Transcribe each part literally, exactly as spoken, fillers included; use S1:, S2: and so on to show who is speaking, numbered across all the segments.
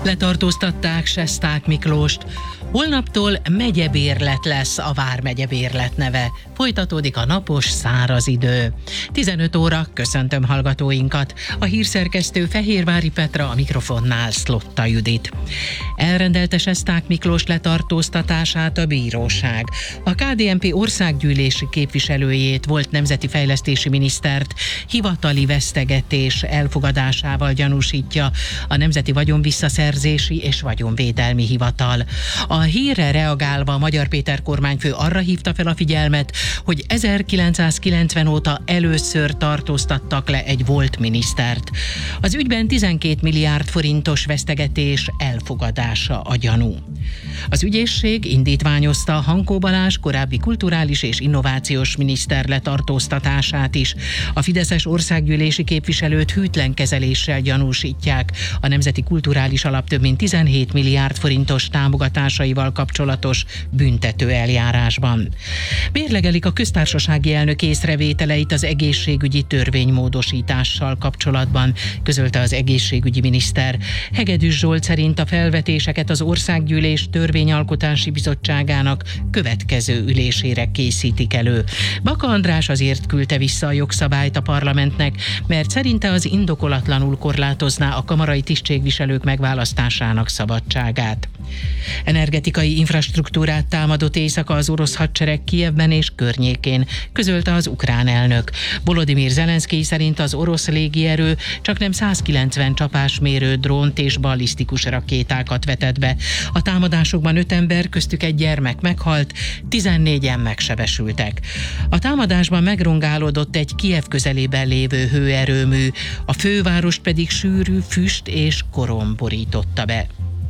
S1: Letartóztatták Sesták Miklóst. Holnaptól megyebérlet lesz a Vármegye bérlet neve. Folytatódik a napos, száraz idő. tizenöt óra, köszöntöm hallgatóinkat. A hírszerkesztő Fehérvári Petra, a mikrofonnál Szlotta Judit. Elrendelte Sesták Miklós letartóztatását a bíróság. A ká dé en pé országgyűlési képviselőjét, volt nemzeti fejlesztési minisztert hivatali vesztegetés elfogadásával gyanúsítja a Nemzeti Vagyonvisszaszerzési és Vagyonvédelmi Hivatal. A hírre reagálva Magyar Péter kormányfő arra hívta fel a figyelmet, hogy ezerkilencszázkilencven óta először tartóztattak le egy volt minisztert. Az ügyben tizenkét milliárd forintos vesztegetés elfogadása a gyanú. Az ügyészség indítványozta Hankó Balázs korábbi kulturális és innovációs miniszter letartóztatását is. A fideszes országgyűlési képviselőt hűtlen kezeléssel gyanúsítják a Nemzeti Kulturális Alap több mint tizenhét milliárd forintos támogatásaival kapcsolatos büntető eljárásban. Mérlegelik a köztársasági elnök észrevételeit az egészségügyi törvénymódosítással kapcsolatban, közölte az egészségügyi miniszter. Hegedűs Zsolt szerint a felvetéseket az Országgyűlés Törvényalkotási Bizottságának következő ülésére készítik elő. Baka András azért küldte vissza a jogszabályt a parlamentnek, mert szerinte az indokolatlanul korlátozná a kamarai tisztségviselők megválasztásának szabadságát. Energetikai infrastruktúrát támadott éjszaka az orosz hadsereg Kijevben és környékén, közölte az ukrán elnök. Volodymyr Zelenszkij szerint az orosz légierő csaknem százkilencven csapásmérő drónt és ballisztikus rakétákat vetett be. A támadásokban öt ember, köztük egy gyermek meghalt, tizennégyen megsebesültek. A támadásban megrongálódott egy Kijev közelében lévő hőerőmű, a fővárost pedig sűrű füst és korom borította be.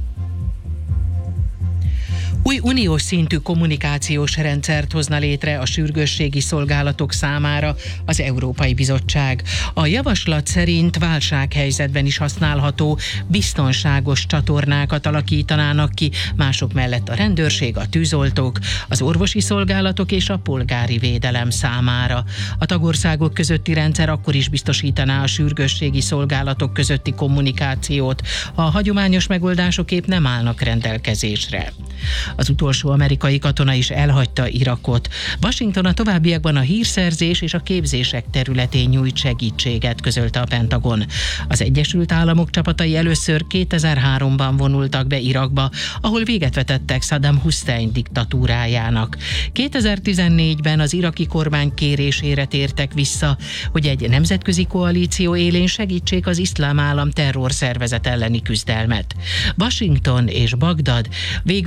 S1: Új uniós szintű kommunikációs rendszert hozna létre a sürgősségi szolgálatok számára az Európai Bizottság. A javaslat szerint válsághelyzetben is használható, biztonságos csatornákat alakítanának ki, mások mellett a rendőrség, a tűzoltók, az orvosi szolgálatok és a polgári védelem számára. A tagországok közötti rendszer akkor is biztosítaná a sürgősségi szolgálatok közötti kommunikációt, ha a hagyományos megoldások épp nem állnak rendelkezésre. Az utolsó amerikai katona is elhagyta Irakot. Washington a továbbiakban a hírszerzés és a képzések területén nyújt segítséget, közölte a Pentagon. Az Egyesült Államok csapatai először kétezer-háromban vonultak be Irakba, ahol véget vetettek Saddam Hussein diktatúrájának. kétezer-tizennégyben az iraki kormány kérésére tértek vissza, hogy egy nemzetközi koalíció élén segítsék az Iszlám Állam terrorszervezet elleni küzdelmet. Washington és Bagdad végül